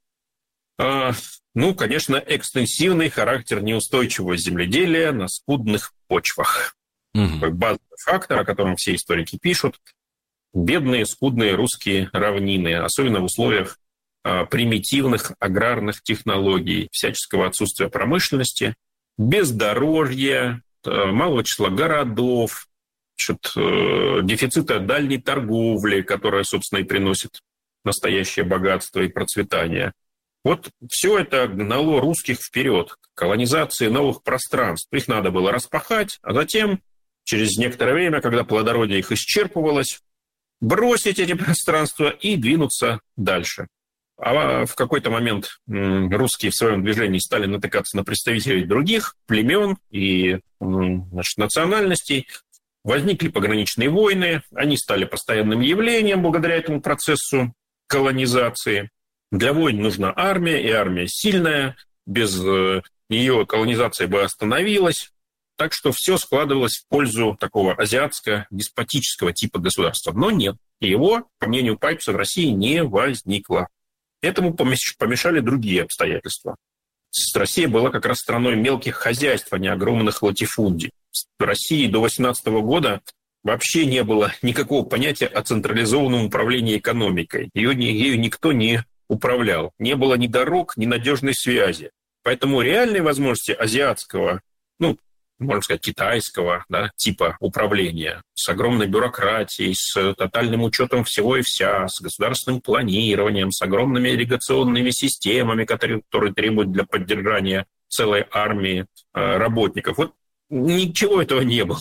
Ну, конечно, экстенсивный характер неустойчивого земледелия на скудных почвах. Такой базовый фактор, о котором все историки пишут. Бедные, скудные русские равнины, особенно в условиях примитивных аграрных технологий, всяческого отсутствия промышленности, бездорожья, малого числа городов, значит, дефицита дальней торговли, которая, собственно, и приносит настоящее богатство и процветание. Вот все это гнало русских вперед, к колонизации новых пространств. Их надо было распахать, а затем, через некоторое время, когда плодородие их исчерпывалось, бросить эти пространства и двинуться дальше. А в какой-то момент русские в своем движении стали натыкаться на представителей других племен и, значит, национальностей. Возникли пограничные войны, они стали постоянным явлением благодаря этому процессу колонизации. Для войн нужна армия, и армия сильная. Без нее колонизация бы остановилась. Так что все складывалось в пользу такого азиатско-деспотического типа государства. Но нет, его, по мнению Пайпса, в России не возникло. Этому помешали другие обстоятельства. Россия была как раз страной мелких хозяйств, а не огромных латифундий. В России до восемнадцатого года вообще не было никакого понятия о централизованном управлении экономикой. Ее, ею никто не управлял. Не было ни дорог, ни надежной связи. Поэтому реальные возможности азиатского, ну, можно сказать, китайского, да, типа управления с огромной бюрократией, с тотальным учетом всего и вся, с государственным планированием, с огромными ирригационными системами, которые, которые требуют для поддержания целой армии э, работников. Вот ничего этого не было.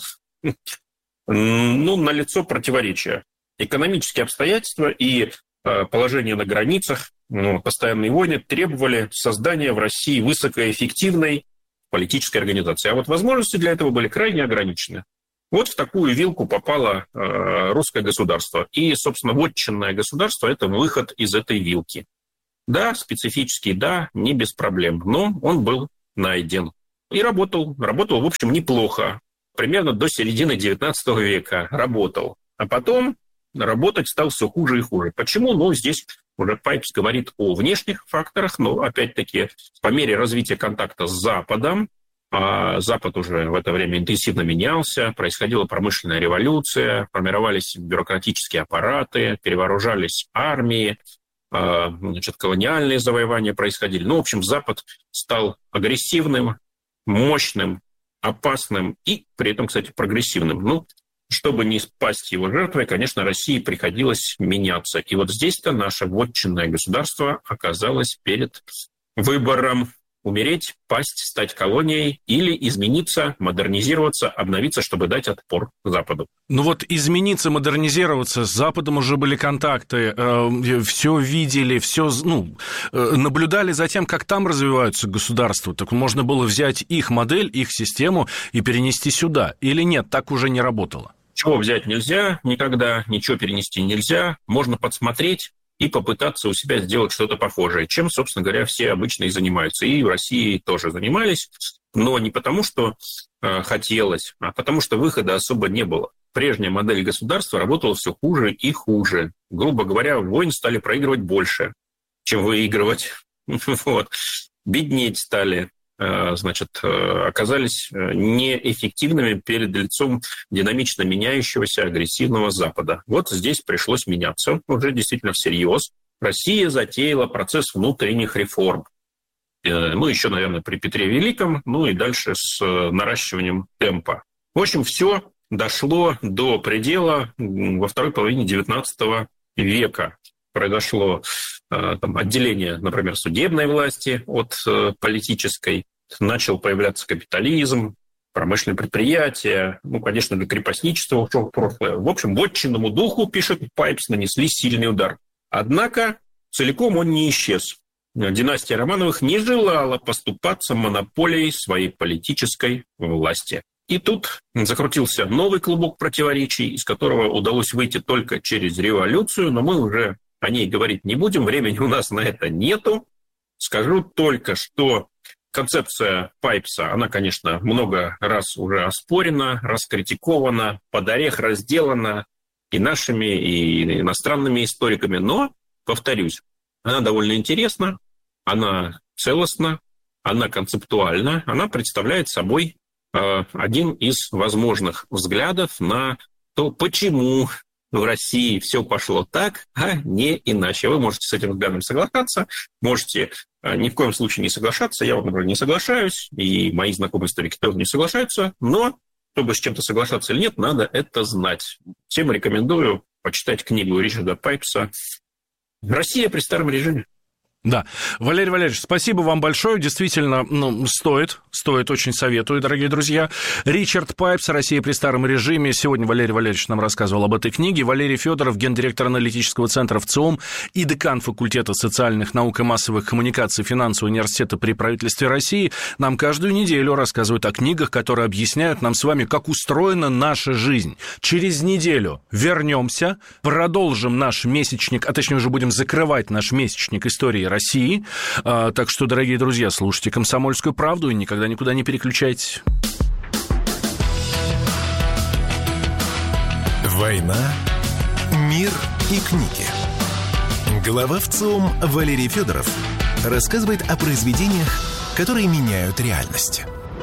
Ну, налицо противоречия. Экономические обстоятельства и э, положение на границах, ну, постоянные войны требовали создания в России высокоэффективной политической организации. А вот возможности для этого были крайне ограничены. Вот в такую вилку попало э, русское государство. И, собственно, вотчинное государство – это выход из этой вилки. Да, специфический, да, не без проблем, но он был найден. И работал. Работал, в общем, неплохо. Примерно до середины девятнадцатого века работал. А потом работать стал все хуже и хуже. Почему? Ну, здесь уже Пайпс говорит о внешних факторах, но, опять-таки, по мере развития контакта с Западом, а Запад уже в это время интенсивно менялся, происходила промышленная революция, формировались бюрократические аппараты, перевооружались армии, значит, колониальные завоевания происходили. Ну, в общем, Запад стал агрессивным, мощным, опасным и при этом, кстати, прогрессивным. Ну, чтобы не спасть его жертвой, конечно, России приходилось меняться. И вот здесь-то наше вотчинное государство оказалось перед выбором: умереть, пасть, стать колонией или измениться, модернизироваться, обновиться, чтобы дать отпор Западу.
Ну вот измениться, модернизироваться, с Западом уже были контакты, э, все видели, все, ну, э, наблюдали за тем, как там развиваются государства. Так можно было взять их модель, их систему и перенести сюда. Или нет, так уже не работало?
Чего взять нельзя никогда, ничего перенести нельзя. Можно подсмотреть и попытаться у себя сделать что-то похожее, чем, собственно говоря, все обычно и занимаются. И в России тоже занимались, но не потому, что э, хотелось, а потому что выхода особо не было. Прежняя модель государства работала все хуже и хуже. Грубо говоря, войн стали проигрывать больше, чем выигрывать. Вот. Беднеть стали. Значит, оказались неэффективными перед лицом динамично меняющегося агрессивного Запада. Вот здесь пришлось меняться уже действительно всерьез. Россия затеяла процесс внутренних реформ. Ну, еще, наверное, при Петре Великом, ну и дальше с наращиванием темпа. В общем, все дошло до предела во второй половине девятнадцатого века. Произошло там отделение, например, судебной власти от политической, начал появляться капитализм, промышленные предприятия, ну, конечно, для крепостничества ушло в прошлое. В общем, вотчинному духу, пишет Пайпс, нанесли сильный удар. Однако целиком он не исчез. Династия Романовых не желала поступаться монополией своей политической власти. И тут закрутился новый клубок противоречий, из которого удалось выйти только через революцию, но мы уже о ней говорить не будем, времени у нас на это нету. Скажу только, что концепция Пайпса, она, конечно, много раз уже оспорена, раскритикована, под орех разделана и нашими, и иностранными историками, но, повторюсь, она довольно интересна, она целостна, она концептуальна, она представляет собой э, один из возможных взглядов на то, почему в России все пошло так, а не иначе. Вы можете с этим взглядом соглашаться, можете ни в коем случае не соглашаться. Я вот, например, не соглашаюсь, и мои знакомые историки тоже не соглашаются, но чтобы с чем-то соглашаться или нет, надо это знать. Всем рекомендую почитать книгу Ричарда Пайпса «Россия при старом режиме».
Да. Валерий Валерьевич, спасибо вам большое. Действительно, ну, стоит, стоит, очень советую, дорогие друзья. Ричард Пайпс, «Россия при старом режиме». Сегодня Валерий Валерьевич нам рассказывал об этой книге. Валерий Федоров, гендиректор аналитического центра в ЦИОМ и декан факультета социальных наук и массовых коммуникаций финансового университета при правительстве России, нам каждую неделю рассказывают о книгах, которые объясняют нам с вами, как устроена наша жизнь. Через неделю вернемся, продолжим наш месячник, а точнее уже будем закрывать наш месячник истории России. Так что, дорогие друзья, слушайте «Комсомольскую правду» и никогда никуда не переключайтесь.
Война, мир и книги. Глава ВЦИОМ Валерий Федоров рассказывает о произведениях, которые меняют реальность.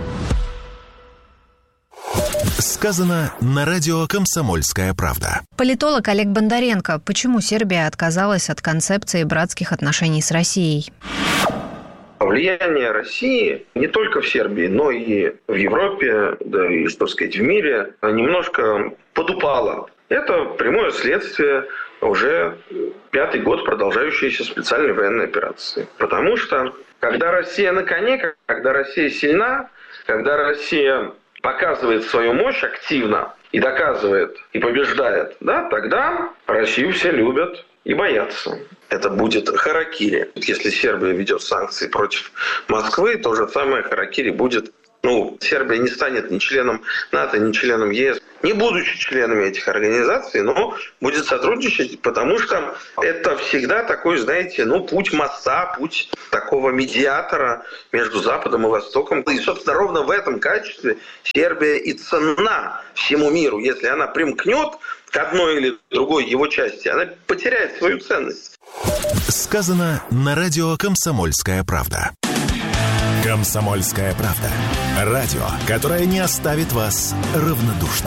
Сказано на радио «Комсомольская правда».
Политолог Олег Бондаренко. Почему Сербия отказалась от концепции братских отношений с Россией?
Влияние России не только в Сербии, но и в Европе, да и, что сказать, в мире немножко подупало. Это прямое следствие уже пятый год продолжающейся специальной военной операции. Потому что, когда Россия на коне, когда Россия сильна, когда Россия показывает свою мощь активно и доказывает, и побеждает, да, тогда Россию все любят и боятся. Это будет харакири. Если Сербия ведет санкции против Москвы, то же самое харакири будет. Ну, Сербия не станет ни членом НАТО, ни членом ЕС, не будучи членами этих организаций, но будет сотрудничать, потому что это всегда такой, знаете, ну, путь моста, путь такого медиатора между Западом и Востоком. И, собственно, ровно в этом качестве Сербия и ценна всему миру. Если она примкнет к одной или другой его части, она потеряет свою ценность.
Сказано на радио «Комсомольская правда». «Комсомольская правда». Радио, которое не оставит вас равнодушным.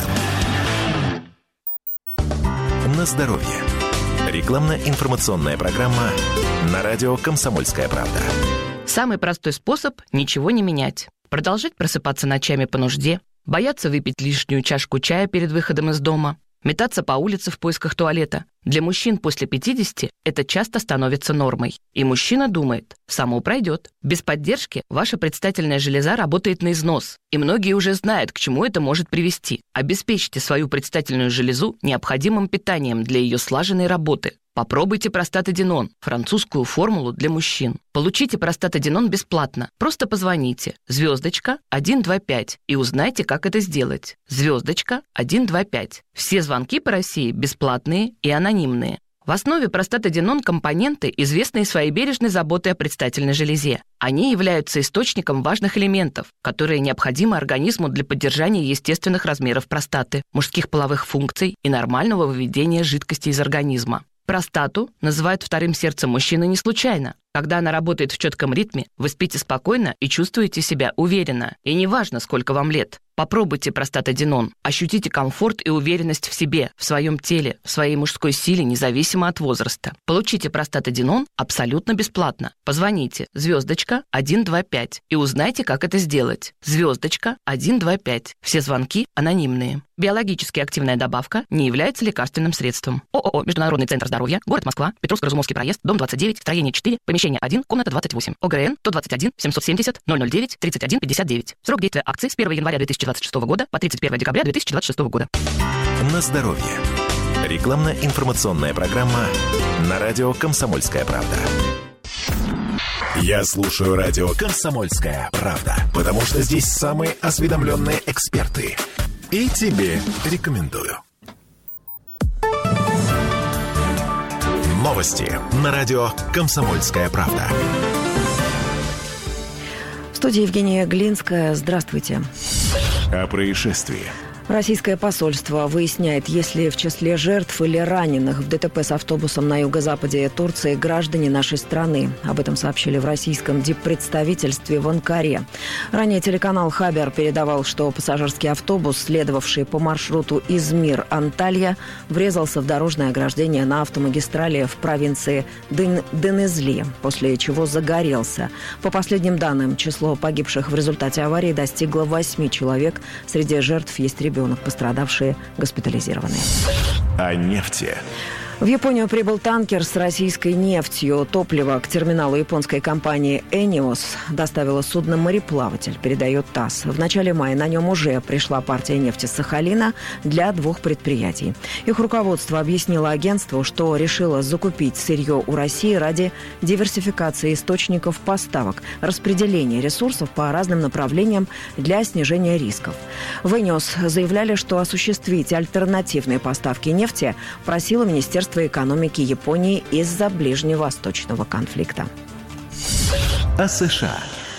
На здоровье. Рекламно-информационная программа на радио «Комсомольская правда».
Самый простой способ – ничего не менять. Продолжать просыпаться ночами по нужде, бояться выпить лишнюю чашку чая перед выходом из дома, метаться по улице в поисках туалета. Для мужчин после пятидесяти это часто становится нормой. И мужчина думает, само пройдет. Без поддержки ваша предстательная железа работает на износ. И многие уже знают, к чему это может привести. Обеспечьте свою предстательную железу необходимым питанием для ее слаженной работы. Попробуйте простатадинон, французскую формулу для мужчин. Получите простатадинон бесплатно. Просто позвоните. Звездочка один два пять и узнайте, как это сделать. Звездочка один два пять. Все звонки по России бесплатные и анонимные. В основе простатадинон компоненты, известные своей бережной заботой о предстательной железе. Они являются источником важных элементов, которые необходимы организму для поддержания естественных размеров простаты, мужских половых функций и нормального выведения жидкости из организма. Простату называют вторым сердцем мужчины не случайно. Когда она работает в четком ритме, вы спите спокойно и чувствуете себя уверенно. И неважно, сколько вам лет. Попробуйте простатадинон. Ощутите комфорт и уверенность в себе, в своем теле, в своей мужской силе, независимо от возраста. Получите простатадинон абсолютно бесплатно. Позвоните звездочка один два пять и узнайте, как это сделать. Звездочка один два пять. Все звонки анонимные. Биологически активная добавка не является лекарственным средством. ООО «Международный центр здоровья», город Москва, Петровско-Разумовский проезд, дом двадцать девять, строение четыре, помещение один, комната двадцать восемь. ОГРН сто двадцать один семьсот семьдесят ноль ноль девять тридцать один пятьдесят девять. Срок действия акции с первого января две тысячи двадцать шестого года по тридцать первое декабря две тысячи двадцать шестого года.
На здоровье. Рекламно-информационная программа на радио «Комсомольская правда». Я слушаю радио «Комсомольская правда», потому что здесь самые осведомленные эксперты. И тебе рекомендую. Новости на радио «Комсомольская правда».
В студии Евгения Глинская. Здравствуйте.
О происшествии.
Российское посольство выясняет, есть ли в числе жертв или раненых в ДТП с автобусом на юго-западе Турции граждане нашей страны. Об этом сообщили в российском диппредставительстве в Анкаре. Ранее телеканал «Хабер» передавал, что пассажирский автобус, следовавший по маршруту Измир-Анталья, врезался в дорожное ограждение на автомагистрали в провинции Ден- Денизли, после чего загорелся. По последним данным, число погибших в результате аварии достигло восьми человек. Среди жертв есть ребенок. Пострадавшие госпитализированы.
О нефти.
В Японию прибыл танкер с российской нефтью. Топливо к терминалу японской компании «Эниос» доставило судно-мореплаватель, передает ТАСС. В начале мая на нем уже пришла партия нефти с Сахалина для двух предприятий. Их руководство объяснило агентству, что решило закупить сырье у России ради диверсификации источников поставок, распределения ресурсов по разным направлениям для снижения рисков. В «Эниос» заявляли, что осуществить альтернативные поставки нефти просило Министерство экономики Японии из-за ближневосточного конфликта.
О США.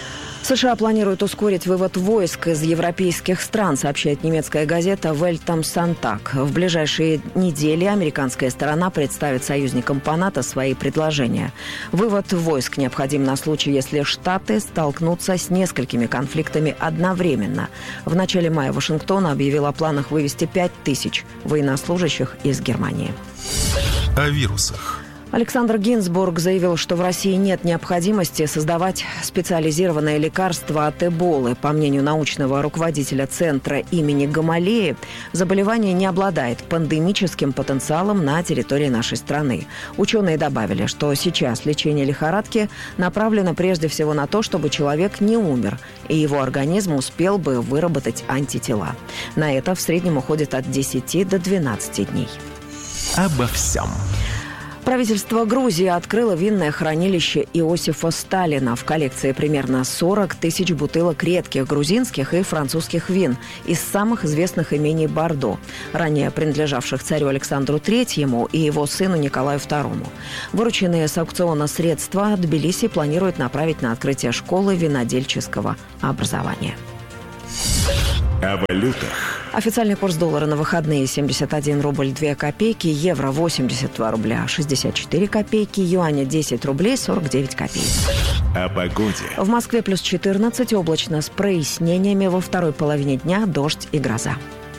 США планируют ускорить вывод войск из европейских стран, сообщает немецкая газета «Welt am Sonntag». В ближайшие недели американская сторона представит союзникам по НАТО свои предложения. Вывод войск необходим на случай, если Штаты столкнутся с несколькими конфликтами одновременно. В начале мая Вашингтон объявил о планах вывести пять тысяч военнослужащих из Германии.
О вирусах.
Александр Гинзбург заявил, что в России нет необходимости создавать специализированное лекарство от эболы. По мнению научного руководителя центра имени Гамалеи, заболевание не обладает пандемическим потенциалом на территории нашей страны. Ученые добавили, что сейчас лечение лихорадки направлено прежде всего на то, чтобы человек не умер, и его организм успел бы выработать антитела. На это в среднем уходит от десяти до двенадцати дней.
Обо всем.
Правительство Грузии открыло винное хранилище Иосифа Сталина. В коллекции примерно сорок тысяч бутылок редких грузинских и французских вин из самых известных имений Бордо, ранее принадлежавших царю Александру Третьему и его сыну Николаю Второму. Вырученные с аукциона средства Тбилиси планирует направить на открытие школы винодельческого образования.
О валютах.
Официальный курс доллара на выходные семьдесят один рубль две копейки, евро восемьдесят два рубля шестьдесят четыре копейки, юаня десять рублей сорок девять копеек.
О погоде.
В Москве плюс четырнадцать, облачно с прояснениями, во второй половине дня дождь и гроза.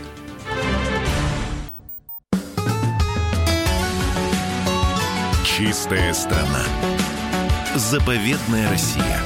Чистая страна. Заповедная Россия.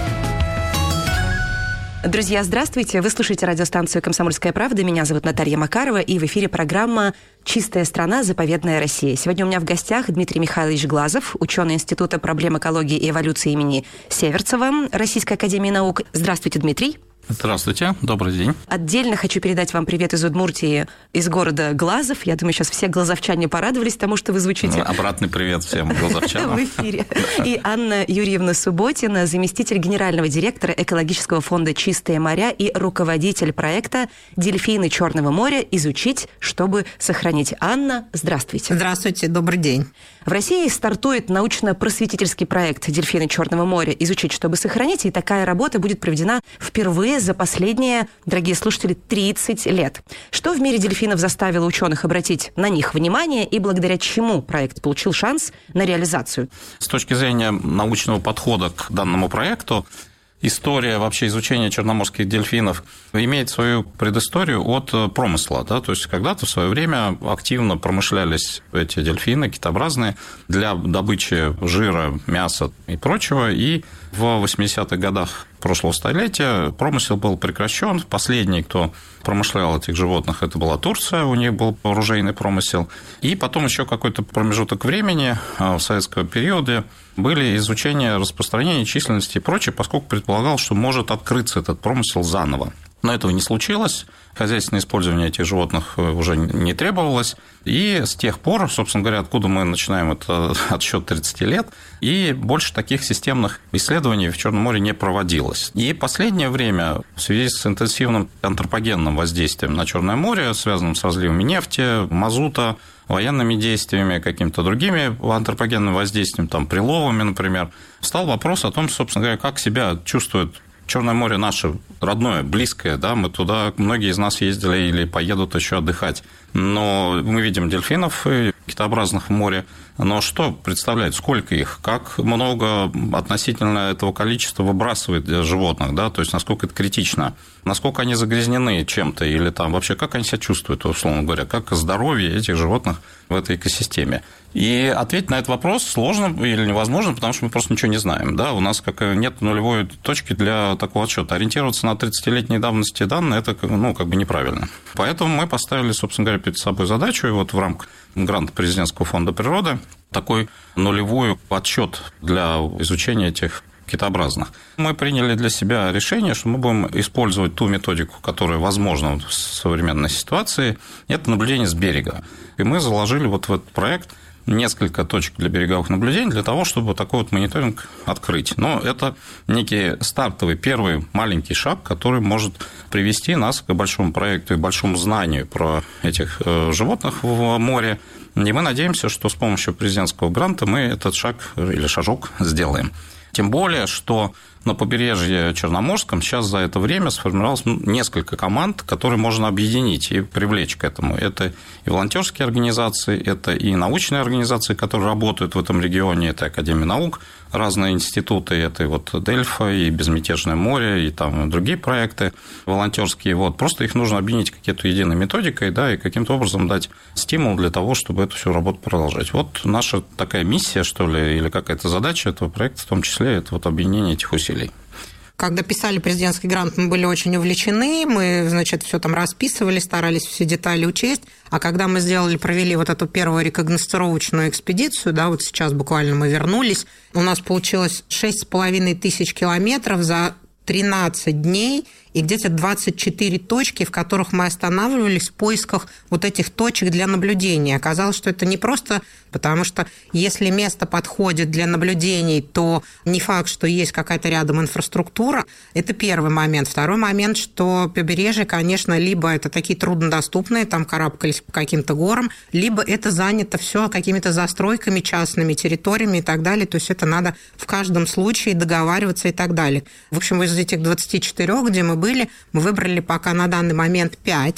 Друзья, здравствуйте. Вы слушаете радиостанцию «Комсомольская правда». Меня зовут Наталья Макарова, и в эфире программа «Чистая страна. Заповедная Россия». Сегодня у меня в гостях Дмитрий Михайлович Глазов, ученый Института проблем экологии и эволюции имени Северцева Российской академии наук. Здравствуйте, Дмитрий.
Здравствуйте, добрый день.
Отдельно хочу передать вам привет из Удмуртии, из города Глазов. Я думаю, сейчас все глазовчане порадовались тому, что вы звучите.
Ну, обратный привет всем глазовчанам.
В эфире. И Анна Юрьевна Субботина, заместитель генерального директора экологического фонда «Чистые моря» и руководитель проекта «Дельфины Черного моря. Изучить, чтобы сохранить». Анна, здравствуйте.
Здравствуйте, добрый день.
В России стартует научно-просветительский проект «Дельфины Черного моря. Изучить, чтобы сохранить», и такая работа будет проведена впервые за последние, дорогие слушатели, тридцать лет. Что в мире дельфинов заставило ученых обратить на них внимание и благодаря чему проект получил шанс на реализацию?
С точки зрения научного подхода к данному проекту, история вообще изучения черноморских дельфинов имеет свою предысторию от промысла. Да? То есть когда-то в свое время активно промышлялись эти дельфины, китообразные, для добычи жира, мяса и прочего. И в восьмидесятых годах прошлого столетия промысел был прекращен. Последний, кто промышлял этих животных, это была Турция, у них был оружейный промысел. И потом еще какой-то промежуток времени в советском периоде были изучения распространения, численности и прочее, поскольку предполагалось, что может открыться этот промысел заново. Но этого не случилось, хозяйственное использование этих животных уже не требовалось, и с тех пор, собственно говоря, откуда мы начинаем этот отсчет тридцать лет, и больше таких системных исследований в Черном море не проводилось. И последнее время в связи с интенсивным антропогенным воздействием на Черное море, связанным с разливами нефти, мазута, военными действиями, какими-то другими антропогенными воздействиями, там, приловами, например, встал вопрос о том, собственно говоря, как себя чувствует Черное море наше родное, близкое, да, мы туда, многие из нас ездили или поедут еще отдыхать, но мы видим дельфинов и китообразных в море, но что представляет, сколько их, как много относительно этого количества выбрасывает животных, да, то есть насколько это критично, насколько они загрязнены чем-то или там вообще как они себя чувствуют, условно говоря, как здоровье этих животных в этой экосистеме. И ответить на этот вопрос сложно или невозможно, потому что мы просто ничего не знаем. Да? У нас как нет нулевой точки для такого отсчета. Ориентироваться на тридцатилетней давности данные – это ну, как бы неправильно. Поэтому мы поставили, собственно говоря, перед собой задачу, и вот в рамках гранта Президентского фонда природы такой нулевой отсчет для изучения этих китообразных. Мы приняли для себя решение, что мы будем использовать ту методику, которая возможна в современной ситуации, это наблюдение с берега. И мы заложили вот в этот проект несколько точек для береговых наблюдений для того, чтобы такой вот мониторинг открыть. Но это некий стартовый, первый маленький шаг, который может привести нас к большому проекту и большому знанию про этих животных в море. И мы надеемся, что с помощью президентского гранта мы этот шаг или шажок сделаем. Тем более, что на побережье Черноморском сейчас за это время сформировалось несколько команд, которые можно объединить и привлечь к этому. Это и волонтерские организации, это и научные организации, которые работают в этом регионе, это Академия наук, разные институты, это и вот Дельфа, и Безмятежное море, и там другие проекты волонтерские. Вот. Просто их нужно объединить какой-то единой методикой, да, и каким-то образом дать стимул для того, чтобы эту всю работу продолжать. Вот наша такая миссия, что ли, или какая-то задача этого проекта, в том числе, это вот объединение этих усилий.
Когда писали президентский грант, мы были очень увлечены, мы, значит, все там расписывали, старались все детали учесть, а когда мы сделали, провели вот эту первую рекогностировочную экспедицию, да, вот сейчас буквально мы вернулись, у нас получилось шесть с половиной тысяч километров за тринадцать дней, и где-то двадцать четыре точки, в которых мы останавливались в поисках вот этих точек для наблюдения. Оказалось, что это не просто, потому что если место подходит для наблюдений, то не факт, что есть какая-то рядом инфраструктура. Это первый момент. Второй момент, что побережье, конечно, либо это такие труднодоступные, там карабкались по каким-то горам, либо это занято все какими-то застройками, частными территориями и так далее. То есть это надо в каждом случае договариваться и так далее. В общем, из этих двадцати четырёх, где мы были, мы выбрали пока на данный момент пять